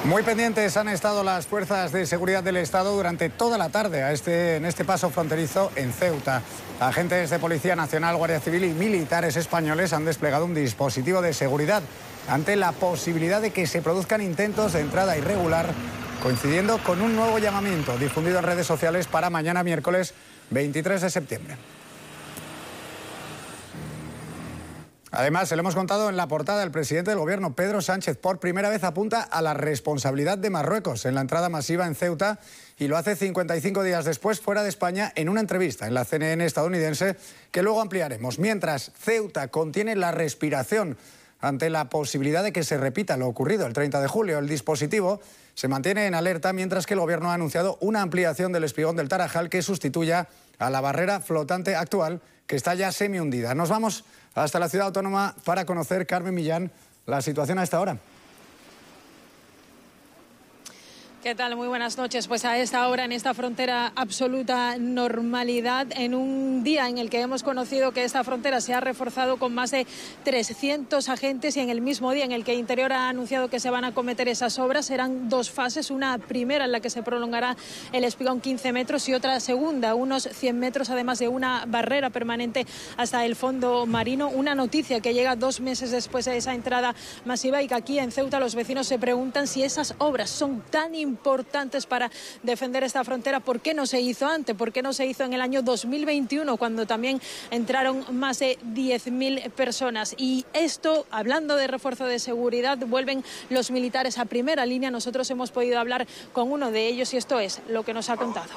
Muy pendientes han estado las fuerzas de seguridad del Estado durante toda la tarde en este paso fronterizo en Ceuta. Agentes de Policía Nacional, Guardia Civil y militares españoles han desplegado un dispositivo de seguridad ante la posibilidad de que se produzcan intentos de entrada irregular, coincidiendo con un nuevo llamamiento difundido en redes sociales para mañana miércoles 23 de septiembre. Además, se lo hemos contado en la portada, el presidente del Gobierno, Pedro Sánchez, por primera vez apunta a la responsabilidad de Marruecos en la entrada masiva en Ceuta y lo hace 55 días después fuera de España en una entrevista en la CNN estadounidense que luego ampliaremos. Mientras Ceuta contiene la respiración ante la posibilidad de que se repita lo ocurrido el 30 de julio, el dispositivo se mantiene en alerta mientras que el Gobierno ha anunciado una ampliación del espigón del Tarajal que sustituya a la barrera flotante actual que está ya semi-hundida. Nos vamos hasta la ciudad autónoma para conocer, Carmen Millán, la situación a esta hora. ¿Qué tal? Muy buenas noches. Pues a esta hora, en esta frontera, absoluta normalidad, en un día en el que hemos conocido que esta frontera se ha reforzado con más de 300 agentes y en el mismo día en el que Interior ha anunciado que se van a acometer esas obras, serán dos fases, una primera en la que se prolongará el espigón 15 metros y otra segunda, unos 100 metros, además de una barrera permanente hasta el fondo marino. Una noticia que llega 2 meses después de esa entrada masiva y que aquí en Ceuta los vecinos se preguntan si esas obras son tan importantes para defender esta frontera, ¿por qué no se hizo antes? ¿Por qué no se hizo en el año 2021, cuando también entraron más de 10.000 personas? Y esto, hablando de refuerzo de seguridad, vuelven los militares a primera línea. Nosotros hemos podido hablar con uno de ellos y esto es lo que nos ha contado.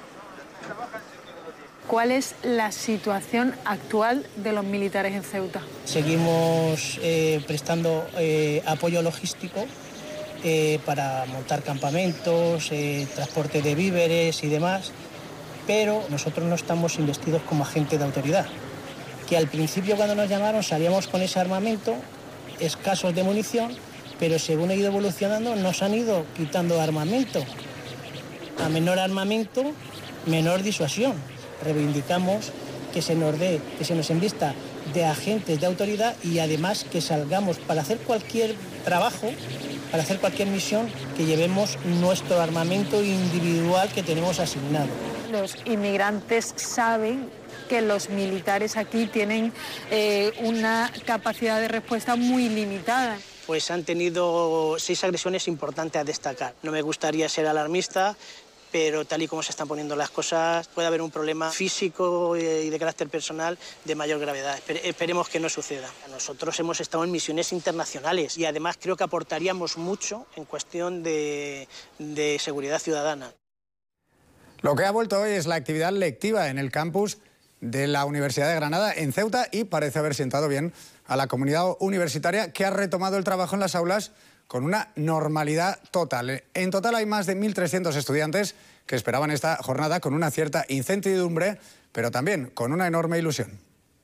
¿Cuál es la situación actual de los militares en Ceuta? Seguimos prestando apoyo logístico para montar campamentos, transporte de víveres y demás, pero nosotros no estamos investidos como agente de autoridad. Que al principio, cuando nos llamaron, salíamos con ese armamento, escasos de munición, pero según ha ido evolucionando nos han ido quitando armamento. A menor armamento, menor disuasión. Reivindicamos que se nos dé, que se nos invista de agentes de autoridad y además que salgamos para hacer cualquier trabajo, para hacer cualquier misión, que llevemos nuestro armamento individual que tenemos asignado. Los inmigrantes saben que los militares aquí tienen una capacidad de respuesta muy limitada. Pues han tenido 6 agresiones importantes a destacar. No me gustaría ser alarmista, pero tal y como se están poniendo las cosas, puede haber un problema físico y de carácter personal de mayor gravedad. Esperemos que no suceda. Nosotros hemos estado en misiones internacionales y además creo que aportaríamos mucho en cuestión de seguridad ciudadana. Lo que ha vuelto hoy es la actividad lectiva en el campus de la Universidad de Granada en Ceuta y parece haber sentado bien a la comunidad universitaria que ha retomado el trabajo en las aulas con una normalidad total. En total hay más de 1.300 estudiantes que esperaban esta jornada con una cierta incertidumbre, pero también con una enorme ilusión.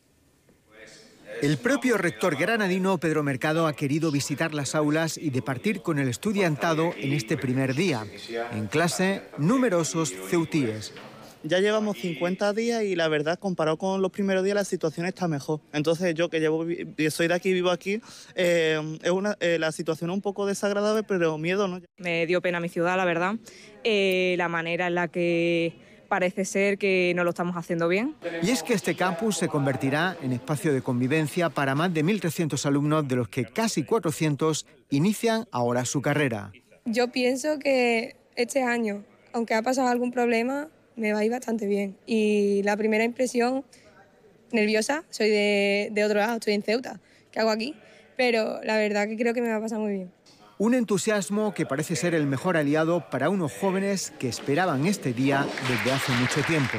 El propio rector granadino, Pedro Mercado, ha querido visitar las aulas y departir con el estudiantado en este primer día. En clase, numerosos ceutíes. Ya llevamos 50 días y la verdad, comparado con los primeros días, la situación está mejor. Entonces yo, que soy de aquí, vivo aquí, la situación es un poco desagradable, pero miedo no. Me dio pena mi ciudad, la verdad. La manera en la que parece ser que no lo estamos haciendo bien. Y es que este campus se convertirá en espacio de convivencia para más de 1.300 alumnos, de los que casi 400 inician ahora su carrera. Yo pienso que este año, aunque ha pasado algún problema, me va a ir bastante bien. Y la primera impresión, nerviosa, soy de otro lado, estoy en Ceuta, ¿qué hago aquí? Pero la verdad que creo que me va a pasar muy bien. Un entusiasmo que parece ser el mejor aliado para unos jóvenes que esperaban este día desde hace mucho tiempo.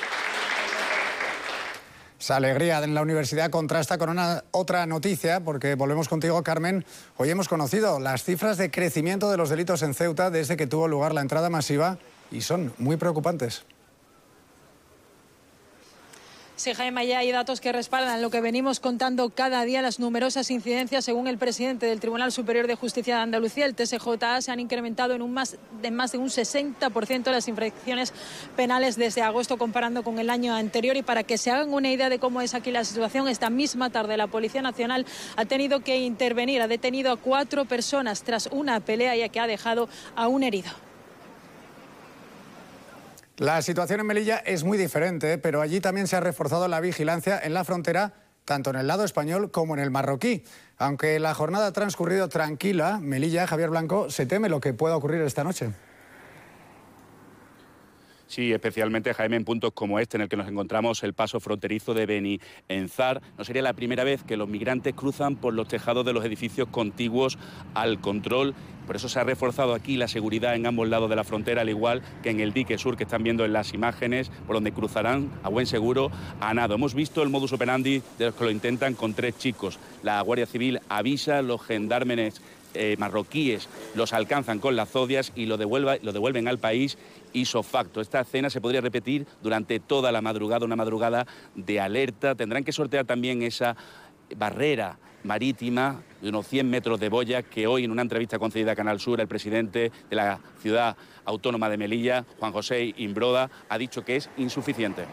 Esa alegría en la universidad contrasta con otra noticia, porque volvemos contigo, Carmen. Hoy hemos conocido las cifras de crecimiento de los delitos en Ceuta desde que tuvo lugar la entrada masiva y son muy preocupantes. Sí, Jaime, ya hay datos que respaldan lo que venimos contando cada día, las numerosas incidencias. Según el presidente del Tribunal Superior de Justicia de Andalucía, el TSJA, se han incrementado en más de un 60% las infracciones penales desde agosto comparando con el año anterior. Y para que se hagan una idea de cómo es aquí la situación, esta misma tarde la Policía Nacional ha tenido que intervenir, ha detenido a 4 personas tras una pelea ya que ha dejado a un herido. La situación en Melilla es muy diferente, pero allí también se ha reforzado la vigilancia en la frontera, tanto en el lado español como en el marroquí. Aunque la jornada ha transcurrido tranquila, Melilla, Javier Blanco, se teme lo que pueda ocurrir esta noche. Sí, especialmente, Jaime, en puntos como este en el que nos encontramos, el paso fronterizo de Beni Enzar. No sería la primera vez que los migrantes cruzan por los tejados de los edificios contiguos al control. Por eso se ha reforzado aquí la seguridad en ambos lados de la frontera, al igual que en el dique sur que están viendo en las imágenes, por donde cruzarán a buen seguro a nado. Hemos visto el modus operandi de los que lo intentan con 3 chicos. La Guardia Civil avisa, los gendarmes marroquíes los alcanzan con las zodias y lo devuelven al país ipso facto. Esta escena se podría repetir durante toda la madrugada, una madrugada de alerta. Tendrán que sortear también esa barrera marítima de unos 100 metros de boya que hoy, en una entrevista concedida a Canal Sur, el presidente de la ciudad autónoma de Melilla, Juan José Imbroda, ha dicho que es insuficiente.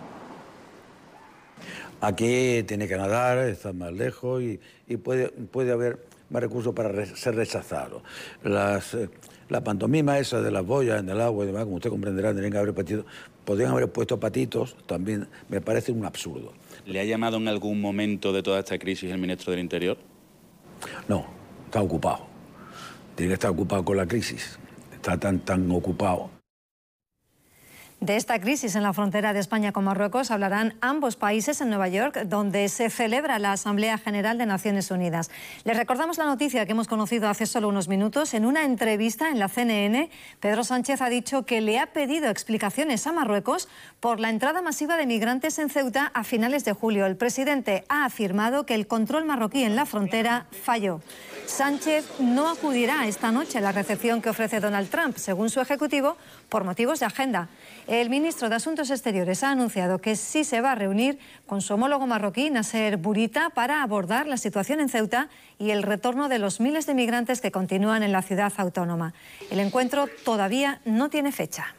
Aquí tiene que nadar, está más lejos y puede haber más recursos para ser rechazado. La pantomima esa de las boyas en el agua y demás, como usted comprenderá, podrían haber puesto patitos, también me parece un absurdo. ¿Le ha llamado en algún momento de toda esta crisis el ministro del Interior? No, está ocupado. Tiene que estar ocupado con la crisis. Está tan ocupado. De esta crisis en la frontera de España con Marruecos hablarán ambos países en Nueva York, donde se celebra la Asamblea General de Naciones Unidas. Les recordamos la noticia que hemos conocido hace solo unos minutos. En una entrevista en la CNN, Pedro Sánchez ha dicho que le ha pedido explicaciones a Marruecos por la entrada masiva de migrantes en Ceuta a finales de julio. El presidente ha afirmado que el control marroquí en la frontera falló. Sánchez no acudirá esta noche a la recepción que ofrece Donald Trump, según su ejecutivo, por motivos de agenda. El ministro de Asuntos Exteriores ha anunciado que sí se va a reunir con su homólogo marroquí, Nasser Bourita, para abordar la situación en Ceuta y el retorno de los miles de migrantes que continúan en la ciudad autónoma. El encuentro todavía no tiene fecha.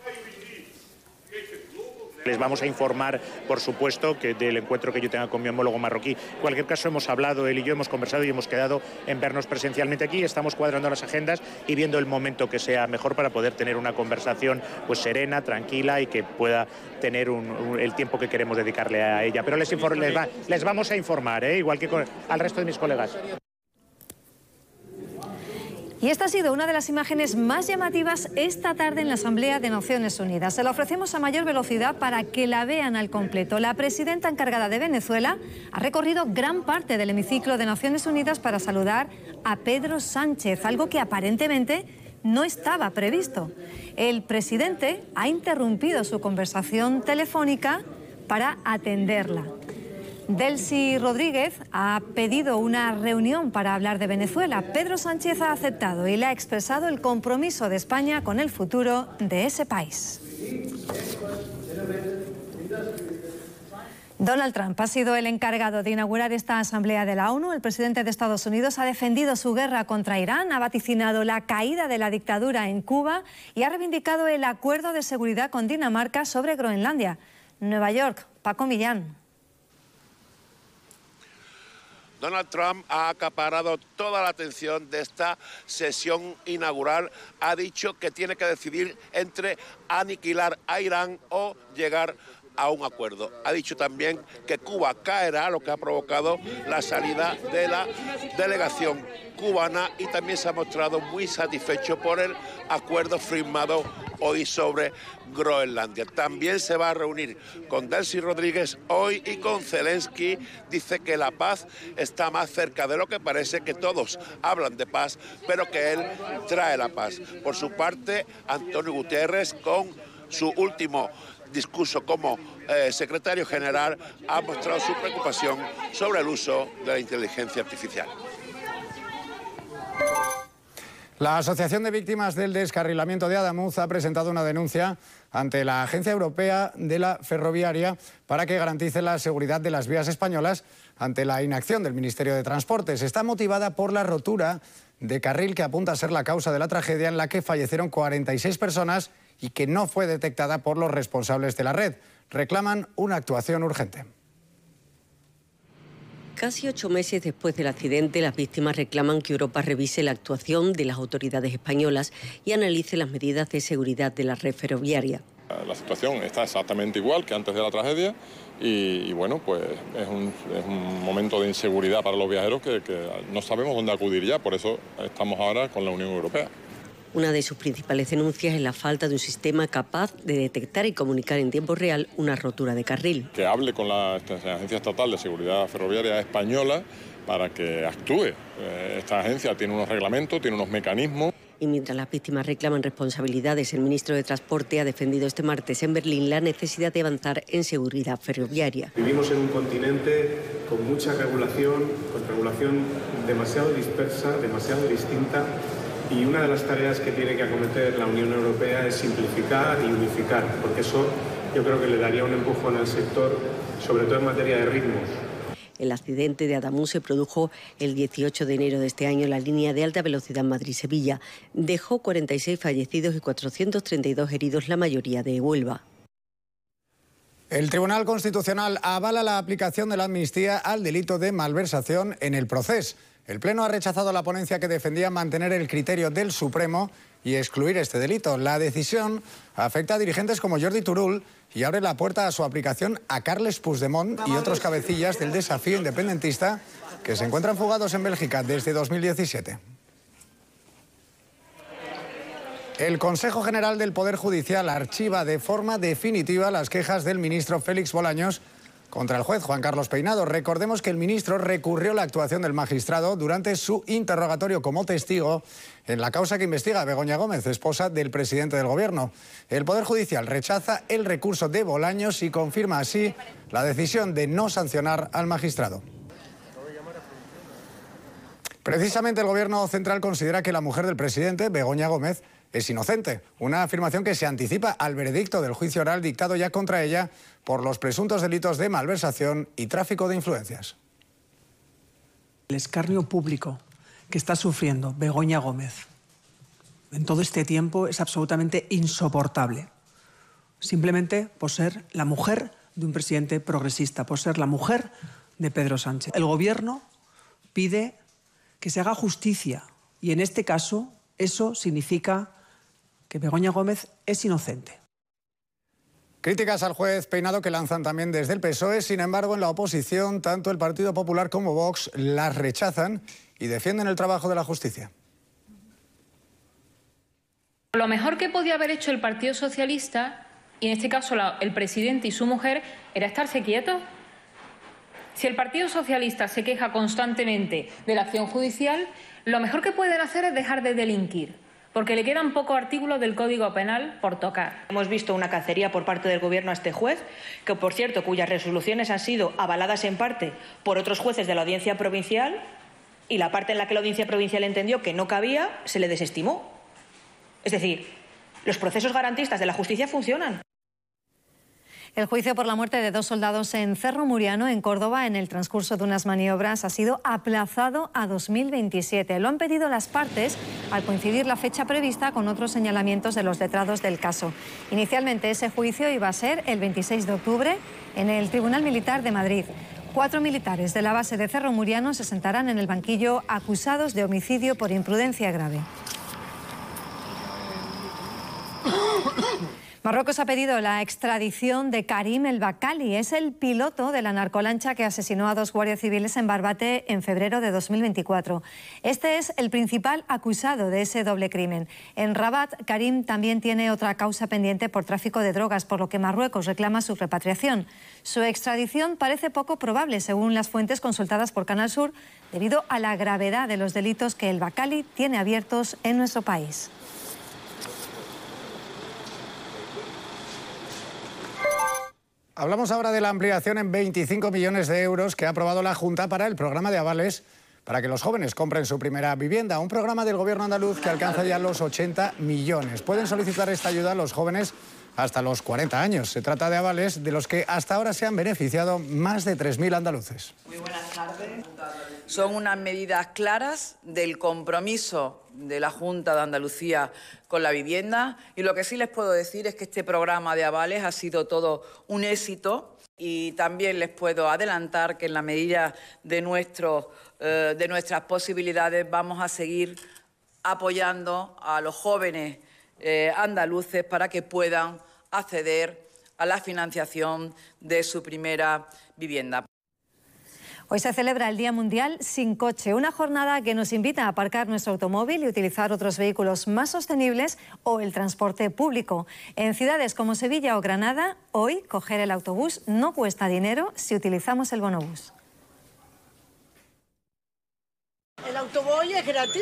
Les vamos a informar, por supuesto, que del encuentro que yo tenga con mi homólogo marroquí. En cualquier caso, hemos hablado, él y yo hemos conversado y hemos quedado en vernos presencialmente aquí. Estamos cuadrando las agendas y viendo el momento que sea mejor para poder tener una conversación pues serena, tranquila y que pueda tener el tiempo que queremos dedicarle a ella. Pero les vamos a informar, igual que al resto de mis colegas. Y esta ha sido una de las imágenes más llamativas esta tarde en la Asamblea de Naciones Unidas. Se la ofrecemos a mayor velocidad para que la vean al completo. La presidenta encargada de Venezuela ha recorrido gran parte del hemiciclo de Naciones Unidas para saludar a Pedro Sánchez, algo que aparentemente no estaba previsto. El presidente ha interrumpido su conversación telefónica para atenderla. Delcy Rodríguez ha pedido una reunión para hablar de Venezuela. Pedro Sánchez ha aceptado y le ha expresado el compromiso de España con el futuro de ese país. Donald Trump ha sido el encargado de inaugurar esta Asamblea de la ONU. El presidente de Estados Unidos ha defendido su guerra contra Irán, ha vaticinado la caída de la dictadura en Cuba y ha reivindicado el acuerdo de seguridad con Dinamarca sobre Groenlandia. Nueva York, Paco Millán. Donald Trump ha acaparado toda la atención de esta sesión inaugural. Ha dicho que tiene que decidir entre aniquilar a Irán o llegar a un acuerdo. Ha dicho también que Cuba caerá, lo que ha provocado la salida de la delegación cubana, y también se ha mostrado muy satisfecho por el acuerdo firmado hoy sobre Groenlandia. También se va a reunir con Delcy Rodríguez hoy y con Zelensky. Dice que la paz está más cerca de lo que parece, que todos hablan de paz, pero que él trae la paz. Por su parte, Antonio Guterres, con su último discurso como secretario general, ha mostrado su preocupación sobre el uso de la inteligencia artificial. La Asociación de Víctimas del Descarrilamiento de Adamuz ha presentado una denuncia ante la Agencia Europea de la Ferroviaria para que garantice la seguridad de las vías españolas ante la inacción del Ministerio de Transportes. Está motivada por la rotura de carril que apunta a ser la causa de la tragedia en la que fallecieron 46 personas y que no fue detectada por los responsables de la red. Reclaman una actuación urgente. Casi 8 meses después del accidente, las víctimas reclaman que Europa revise la actuación de las autoridades españolas y analice las medidas de seguridad de la red ferroviaria. La situación está exactamente igual que antes de la tragedia y bueno, pues es un momento de inseguridad para los viajeros que no sabemos dónde acudir ya, por eso estamos ahora con la Unión Europea. Una de sus principales denuncias es la falta de un sistema capaz de detectar y comunicar en tiempo real una rotura de carril. Que hable con la Agencia Estatal de Seguridad Ferroviaria Española para que actúe. Esta agencia tiene unos reglamentos, tiene unos mecanismos. Y mientras las víctimas reclaman responsabilidades, el ministro de Transporte ha defendido este martes en Berlín la necesidad de avanzar en seguridad ferroviaria. Vivimos en un continente con mucha regulación, con regulación demasiado dispersa, demasiado distinta. Y una de las tareas que tiene que acometer la Unión Europea es simplificar y unificar, porque eso yo creo que le daría un empujón al sector, sobre todo en materia de ritmos. El accidente de Adamuz se produjo el 18 de enero de este año en la línea de alta velocidad Madrid-Sevilla. Dejó 46 fallecidos y 432 heridos, la mayoría de Huelva. El Tribunal Constitucional avala la aplicación de la amnistía al delito de malversación en el procés. El Pleno ha rechazado la ponencia que defendía mantener el criterio del Supremo y excluir este delito. La decisión afecta a dirigentes como Jordi Turull y abre la puerta a su aplicación a Carles Puigdemont y otros cabecillas del desafío independentista que se encuentran fugados en Bélgica desde 2017. El Consejo General del Poder Judicial archiva de forma definitiva las quejas del ministro Félix Bolaños contra el juez Juan Carlos Peinado. Recordemos que el ministro recurrió la actuación del magistrado durante su interrogatorio como testigo en la causa que investiga a Begoña Gómez, esposa del presidente del Gobierno. El Poder Judicial rechaza el recurso de Bolaños y confirma así la decisión de no sancionar al magistrado. Precisamente el Gobierno central considera que la mujer del presidente, Begoña Gómez, es inocente, una afirmación que se anticipa al veredicto del juicio oral dictado ya contra ella por los presuntos delitos de malversación y tráfico de influencias. El escarnio público que está sufriendo Begoña Gómez en todo este tiempo es absolutamente insoportable, simplemente por ser la mujer de un presidente progresista, por ser la mujer de Pedro Sánchez. El Gobierno pide que se haga justicia y en este caso eso significa que Begoña Gómez es inocente. Críticas al juez Peinado que lanzan también desde el PSOE. Sin embargo, en la oposición, tanto el Partido Popular como Vox las rechazan y defienden el trabajo de la justicia. Lo mejor que podía haber hecho el Partido Socialista, y en este caso el presidente y su mujer, era estarse quietos. Si el Partido Socialista se queja constantemente de la acción judicial, lo mejor que pueden hacer es dejar de delinquir, porque le quedan pocos artículos del Código Penal por tocar. Hemos visto una cacería por parte del Gobierno a este juez, que por cierto, cuyas resoluciones han sido avaladas en parte por otros jueces de la Audiencia Provincial, y la parte en la que la Audiencia Provincial entendió que no cabía, se le desestimó. Es decir, los procesos garantistas de la justicia funcionan. El juicio por la muerte de 2 soldados en Cerro Muriano, en Córdoba, en el transcurso de unas maniobras, ha sido aplazado a 2027. Lo han pedido las partes al coincidir la fecha prevista con otros señalamientos de los letrados del caso. Inicialmente ese juicio iba a ser el 26 de octubre en el Tribunal Militar de Madrid. 4 militares de la base de Cerro Muriano se sentarán en el banquillo acusados de homicidio por imprudencia grave. Marruecos ha pedido la extradición de Karim El Bakali. Es el piloto de la narcolancha que asesinó a 2 guardias civiles en Barbate en febrero de 2024. Este es el principal acusado de ese doble crimen. En Rabat, Karim también tiene otra causa pendiente por tráfico de drogas, por lo que Marruecos reclama su repatriación. Su extradición parece poco probable, según las fuentes consultadas por Canal Sur, debido a la gravedad de los delitos que El Bakali tiene abiertos en nuestro país. Hablamos ahora de la ampliación en 25 millones de euros que ha aprobado la Junta para el programa de avales para que los jóvenes compren su primera vivienda. Un programa del Gobierno andaluz que alcanza ya los 80 millones. Pueden solicitar esta ayuda los jóvenes hasta los 40 años. Se trata de avales de los que hasta ahora se han beneficiado más de 3.000 andaluces. Muy buenas tardes. Son unas medidas claras del compromiso de la Junta de Andalucía con la vivienda, y lo que sí les puedo decir es que este programa de avales ha sido todo un éxito, y también les puedo adelantar que en la medida de nuestras posibilidades vamos a seguir apoyando a los jóvenes andaluces para que puedan acceder a la financiación de su primera vivienda. Hoy se celebra el Día Mundial sin Coche, una jornada que nos invita a aparcar nuestro automóvil y utilizar otros vehículos más sostenibles o el transporte público. En ciudades como Sevilla o Granada, hoy coger el autobús no cuesta dinero si utilizamos el bonobús. El autobús es gratis.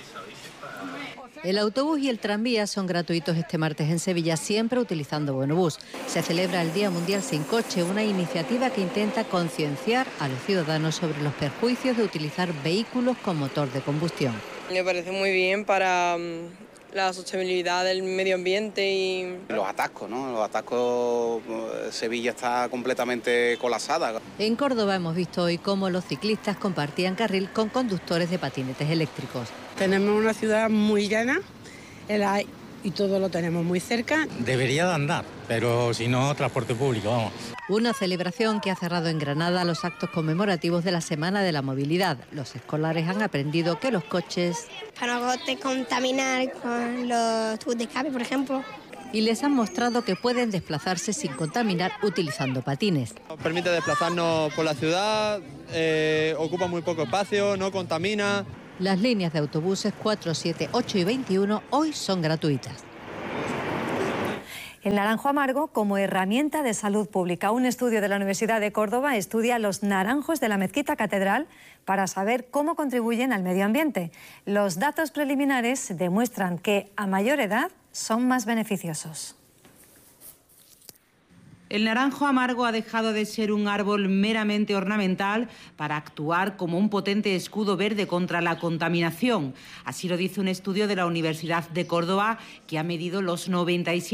El autobús y el tranvía son gratuitos este martes en Sevilla, siempre utilizando bonobús. Se celebra el Día Mundial sin Coche, una iniciativa que intenta concienciar a los ciudadanos sobre los perjuicios de utilizar vehículos con motor de combustión. Me parece muy bien para la sostenibilidad del medio ambiente y... Los atascos, ¿no? Los atascos, Sevilla está completamente colapsada. En Córdoba hemos visto hoy cómo los ciclistas compartían carril con conductores de patinetes eléctricos. Tenemos una ciudad muy llana y todo lo tenemos muy cerca. Debería de andar, pero si no, transporte público, vamos. Una celebración que ha cerrado en Granada los actos conmemorativos de la Semana de la Movilidad. Los escolares han aprendido que los coches... Para no contaminar con los tubos de escape, por ejemplo. Y les han mostrado que pueden desplazarse sin contaminar utilizando patines. Permite desplazarnos por la ciudad, ocupa muy poco espacio, no contamina. Las líneas de autobuses 4, 7, 8 y 21 hoy son gratuitas. El naranjo amargo como herramienta de salud pública. Un estudio de la Universidad de Córdoba estudia los naranjos de la Mezquita Catedral para saber cómo contribuyen al medio ambiente. Los datos preliminares demuestran que a mayor edad son más beneficiosos. El naranjo amargo ha dejado de ser un árbol meramente ornamental para actuar como un potente escudo verde contra la contaminación. Así lo dice un estudio de la Universidad de Córdoba que ha medido los 97